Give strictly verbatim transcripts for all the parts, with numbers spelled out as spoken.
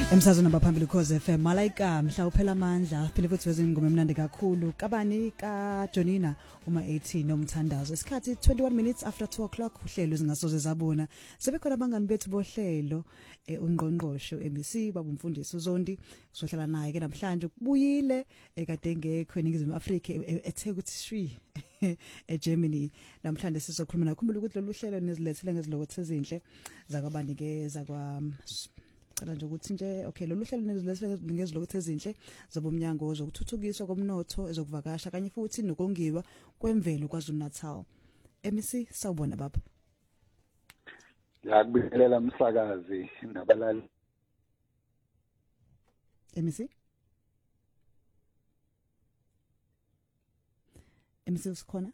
Emsazweni abaphambili Ukhozi F M Malaika mhla uphela amandla phile futhi wezingoma emnandi kakhulu kabani ka Jonina uma eighteen nomthandazo isikhathi twenty-one minutes after two o'clock uhlelo izingasoze zabona sebekhona abangani bethu bohlelo ungqongqoshe M B C baba umfundisi uZondi sohlala naye ke namhlanje kubuyile ekade ngekho eningizimu Afrika eThekwini eGermany namhlanje sizokhuluma nakhumbula ukuthi lolu hlelo nezilethele ngezilokho ezinhle zakabani ke zakwa Cala nje ukuthi nje okay lolu hlelo nezilezilokho ezinhle zobumnyango zokuthuthukiswa komnotho ezokuvakasha kanye futhi nokongiwa kwemvelo kwaZulu Natal. M C sawubona baba. Ngiyakubingelela umsakazi nabalali. M C M C usikhona?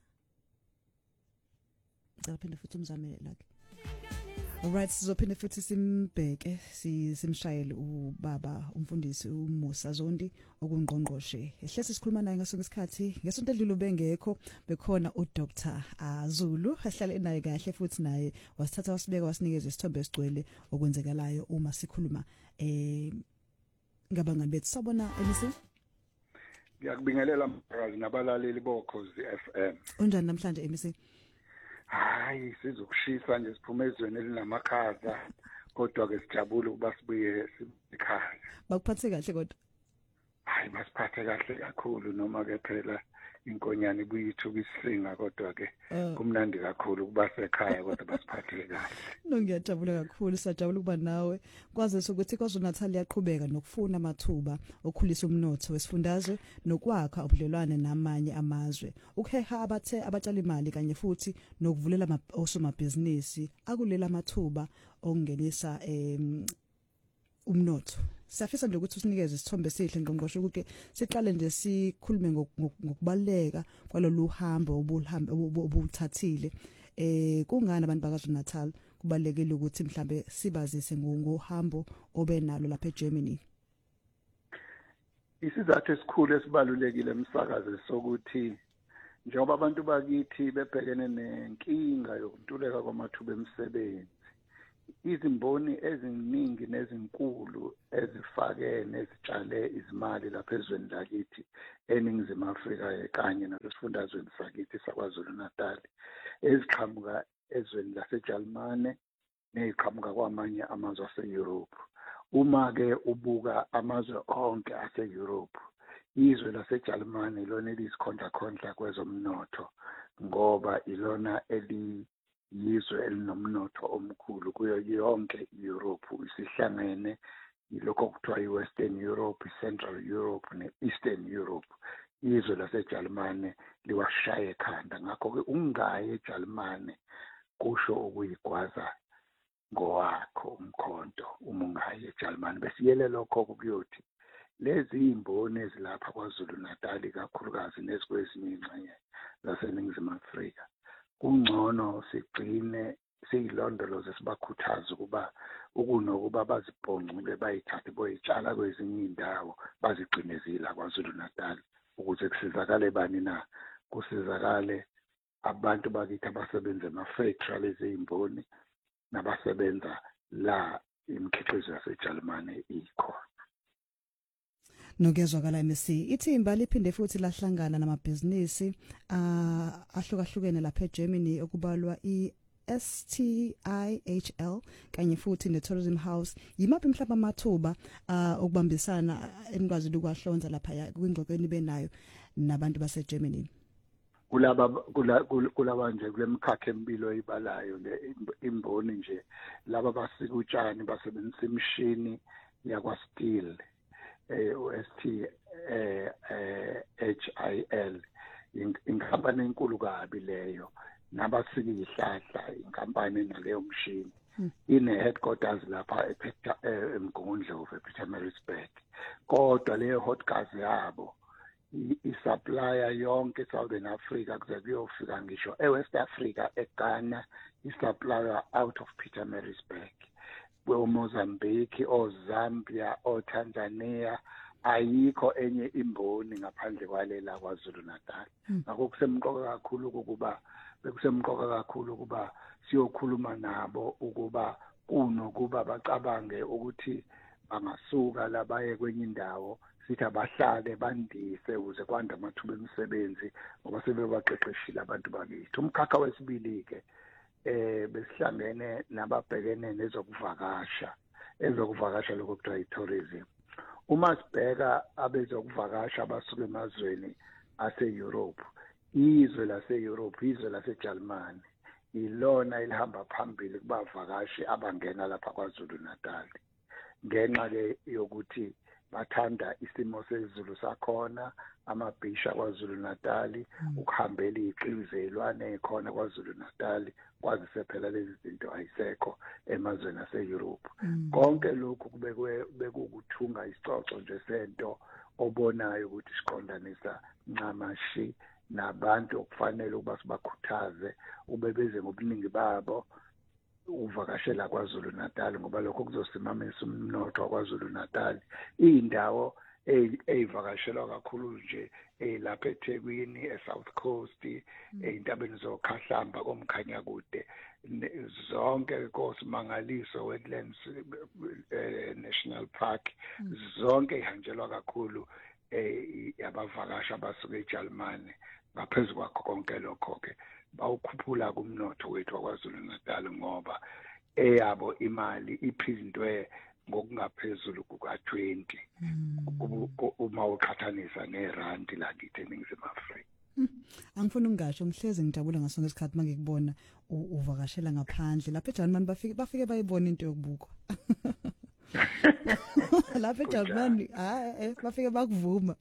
Ngicela phinde futhi umzame like. Alright sizophinda futhi simbheke simshayele ubaba umfundisi uMusa Zondi okungqongqoshe ehlese sikhuluma naye ngaso ngesikhathi ngesonto edlule bengekho bekhona uDoctor Zulu ehlale naye kahle futhi naye wasithatha wasibeka wasinikeza isithombe esigcwele okwenzekalayo uma sikhuluma eh ngabangani bethu sabona M C. Ngiyakubingelela mphakazi nabalaleli boKhozi F M. Unjani namhlanje M C? Hayi sizokushisa nje siphumezweni elinamakhaza kodwa ke sijabule ukuba sibuye sikhaya. Bakuphathe kahle kodwa. Hayi basiphathe kahle kakhulu noma ke phela inkonyane ibuye ithuka isisinga kodwa ke kumnandi kakhulu ukuba sekhaya kodwa basiphathe kahle. No ngiyajabula kakhulu sajabula ukuba nawe kwazi ukuthi KwaZulu Natal yaqhubeka nokufuna amathuba okhulisa umnotho wesifundazwe nokwakha ubudlelwane namanye amazwe ukuheha abathe abatshali imali kanye futhi nokuvulela osomabhizinisi akulela amathuba okungenisa umnotho. Siyafisa nje ukuthi usinikeze isithombe esihle ngqongqoshe ukuthi siqale nje sikhulume ngokubaleka kwalolu hambo obuhambe obuthathile eh kungani abantu bakaZulu Natal kubalekile ukuthi mhlambe sibazise ngohambo obenalo lapha eGermany. Isizathu esikhulu esibalulekile emsakazi sokuthi njengoba abantu bakithi bebhekene nenkinga yokuntuleka kwamathuba emisebenzi izimboni eziningi nezinkulu ezifake nezitshale izimali lapha ezweni lakithi eningizimu Afrika kanye nasesifundazweni sakithi sakwaZulu Natal eziqhamuka ezweni laseJalimane neziqhamuka kwamanye amazwe aseEurope. Uma ke ubuka amazwe onke aseEurope izwe laseJalimane ilona elisikhondla khondla kwezomnotho ngoba ilona eli yizwe elinomnotho omkhulu kuyo yonke iEurope isihlangene ilokho kuthiwa iWestern Europe, iCentral Europe neEastern Europe. Izwe laseJalimane liwashaya ekhanda ngakho ke ungayi eJalimane kusho ukuyigwaza ngowakho umkhonto uma ungayi eJalimane besiyele lokho kuyothi lezi imboni ezilapha kwaZulu Natal kakhulukazi nezikwezinye ingxenye zaseningizimu Afrika kungcono sigcine siyilondoloze sibakhuthaza ukuba ukunokuba bazibhongcule bayithathe boyitshala kwezinye indawo bazigcinezila kwaZulu Natal ukuze kusizakale bani na kusizakale abantu bakithi abasebenza ema-factory lezi imboni nabasebenza la imikhiqizo yaseJalimane ikhona. Nogezwakala M C ithimba liphinde futhi lahlangana namabhizinisi ahlukahlukene lapha eGermany okubalwa i S T I H L kanye futhi neTourism House yimaphi mhlawumbe amathuba okubambisana enikwazi ukwahlonza lapha kwingxoxweni benayo nabantu baseGermany. Kulaba kulaba nje kulemkhakha empilo oyibalayo le imboni nje laba basika utshani basebenzisa imishini yakwa steel eh S T H I L inkampani enkulu kabi leyo nabasika ihlahla inkampani naleyo mshini ine headquarters lapha eMgungundlovu ePietermaritzburg kodwa leyo hot gas yabo isupplier yonke Southern Africa kuze kuyofika ngisho eWest Africa eGhana isupplier out of Pietermaritzburg weMozambique oZambia oTanzania ayikho enye imboni ngaphandle kwalela kwaZulu Natal ngakho kusemqoka kakhulu ukuba bekusemqoka kakhulu ukuba siyokhuluma nabo ukuba kunokuba bacabange ukuthi bangasuka la baye kwenye indawo sithi abahlale bandise ukuze kwanda amathuba emisebenzi ngoba sebebaqeqeshile abantu bakithi. Umkhakha wesibili ke eh besihlangene nababhekene nezokuvakasha ezokuvakasha lokho kuthiwa i-tourism. Uma sibheka abezokuvakasha abasuka emazweni ase-Europe, izwe lase-Europe, izwe lase-Germany ilona elihamba phambili kubavakashi abangena lapha kwaZulu Natal ngenxa ke yokuthi bathanda isimo sezulu sakhona, amabhisha kwaZulu Natal, ukuhambela iziqizelwane ekhona kwaZulu Natal, kwazi sephela lezi zinto ayisekho emazweni ase-Europe. Konke lokhu kubekwe bekukuthunga isicoco nje sento obonayo ukuthi siqondanisa ncamashi nabantu okufanele ukuba sibakhuthaze ube beze ngobuningi babo uvakashela kwaZulu Natal ngoba lokho kuzosimamisa umnotho kwaZulu Natal. Indawo eyivakashelwa kakhulu nje elapha eThekwini, eSouth Coast, eintabeni zokhahlamba komkhanya kude, zonke kosimangaliso Wetlands National Park, zonke ihanjelwa kakhulu abavakashi abasuka eJalimane. Ngaphezulu kwakho konke lokho ke bawukhuphula kumnotho wethu kwaZulu Natal ngoba eyabo imali iphindwe ngokungaphezulu kuka twenty uma uqhathanisa nerandi lakithi eNingizimu Afrika. Angifuni ungasho ngihleze ngijabula ngasonke isikhathi mangikubona uvakashela ngaphandle lapha eJalimane bafike bafike bayibona into yokubukwa. Lapha eJalimane hayi bafike bakuvuma.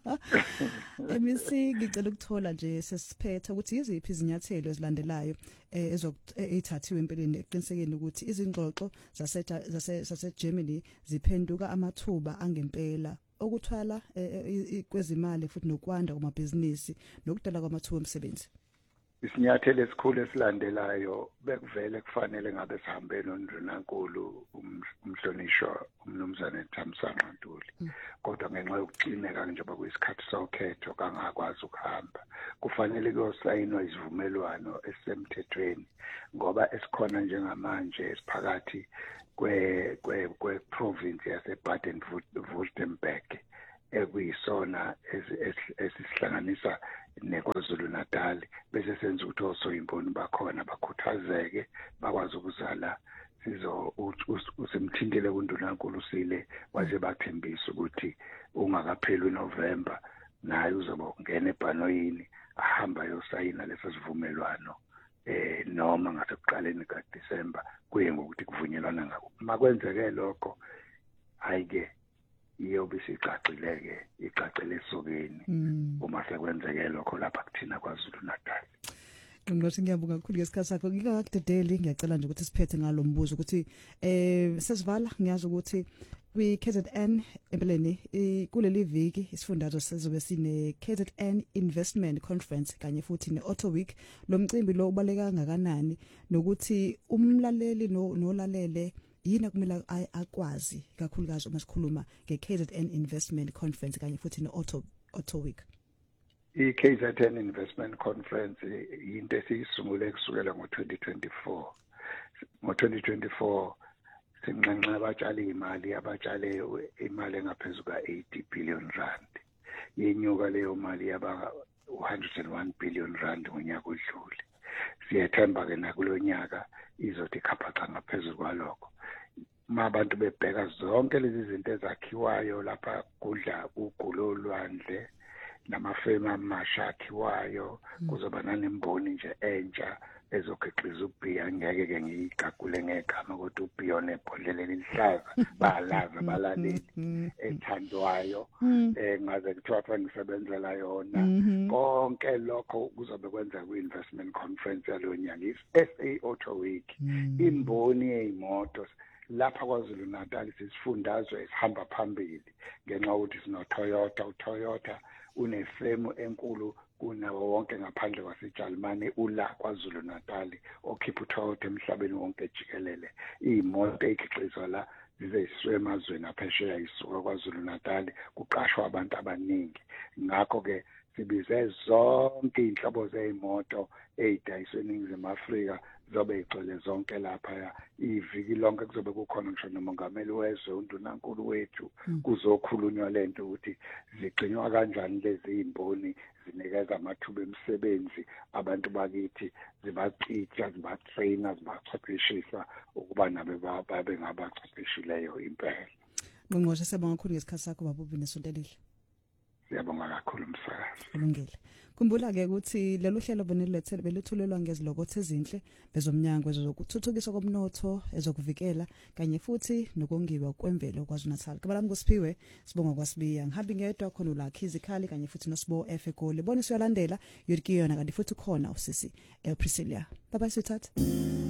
Emisi ngicela ukuthola nje sesiphetha ukuthi iziphi izinyathelo ezilandelayo ezokuthathiwe empeleni eqinisekeni ukuthi izingxoxo zase zase Germany ziphenduka amathuba angempela okuthwala kwezimali futhi nokwanda kwamabhizinisi nokudala kwamathuba omsebenzi. Isinyathelo esikhulu esilandelayo bekuvele kufanele ngabe sihambe noNdlunankulu umhlonishwa umnumzane Thamsanqa Ntuli, kodwa ngenxa yokucineka njengoba kuyisikhathi sokhetho kangakwazi ukuhamba. Kufanele kuyosayinwa isivumelwano esisemthethweni ngoba esikhona njengamanje esiphakathi kwe kwe province yase Baden-Württemberg ekuyisona esihlanganisa neKwaZulu Natal bese senza ukuthi osoyimboni bakhona bakhuthazeke bakwazi ukuzala sizo usemthindile kuNdlunankulu sile waze bathembisa ukuthi ungakapheli uNovember naye uzoba ungena ebhanoyini ahamba yosayina leso sivumelwano eh noma ngasekuqaleni kaDisemba kuye ngokuthi kuvunyelwana ngako. Makwenzeke lokho ayike iyobe sicacileke icacile esokeni uma sekwenzeke lokho lapha kuthina kwaZulu Natal. Nginothi ngiyabonga kakhulu ngesikhathi sakho. Ngikakudedeli ngiyacela nje ukuthi siphethe ngalombuzo ukuthi eh sesivala ngiyazi ukuthi kwi K Z N empeleni kuleli viki isifundazwe sizobe sine K Z N Investment Conference kanye futhi ne Auto Week. Lo mcimbi lo ubaleka ngakanani nokuthi umlaleli nolalele yini kumele akwazi kakhulukazi uma sikhuluma ngeK Z N Investment Conference kanye futhi neAuto Auto Week. I-K Z N Investment Conference yinto esiyisungule kusukela ngo twenty twenty-four. Ngo twenty twenty-four sinxenxa abatshali imali abatshale imali engaphezulu ka eighty billion rand. Yenyuka leyo mali yaba one hundred and one billion rand ngonyaka odlule. Siyethemba ke nakulonyaka izothi khaphaxa ngaphezulu kwalokho. Mabantu bebheka zonke lezi zinto ezakhiwayo lapha kudla ugulo olwandle namafema amasha akhiwayo kuzoba nanemboni nje entsha ezokhiqiza ubhiya. Ngeke ke ngiyigagule ngegama kodwa ubhiya nebhodleleni lihlaza balaza balaleli ethandwayo eh ngaze kuthiwa fa ngisebenzela yona. Konke lokho kuzobe kwenza ku-investment conference yalonyaka i-S A Auto Week. Imboni yezimoto lapha kwaZulu Natal sisifundazwe esihamba phambili ngenxa ukuthi sino Toyota. uToyota unefemu enkulu kunawo wonke ngaphandle kwaseJalimane ula kwaZulu Natal okhipha uToyota emhlabeni wonke jikelele. Imoto ekhiqizwa la zizeyiswe emazweni aphesheya isuka kwaZulu Natal kuqashwa abantu abaningi. Ngakho ke sibize zonke inhlobo zeimoto ezidayiswe eNingizimu Afrika zobe igcwele zonke lapha iviki lonke kuzobe kukhona ngisho nomongameli wezwe undunankulu wethu kuzokhulunywa lento ukuthi zigcinywa kanjani lezi imboni zinikeza amathuba emisebenzi abantu bakithi zibaqitha zibatraina zibaqeqeshisa ukuba nabe babe ngabaqeqeshileyo impela. Ngqongqoshe siyabonga kakhulu ngesikhathi sakho baba uBenesonto Elihle. Siyabonga kakhulu umsakazi. Kulungile. Khumbula ke ukuthi lelo hlelo bonelethele belithulelwa ngezilokothe ezinhle bezomnyango ezokuthuthukiswa komnotho ezokuvikela kanye futhi nokongiwa kwemvelo kwaZulu-Natal. Kabalami kuSiphiwe sibonga kwaSibiya. Ngihambi ngedwa khona uLakhi izikhali kanye futhi noSibo F eGoli. Bonisa uyalandela yodikiyona kanti futhi khona usisi ePriscilla. Bye bye sweetheart.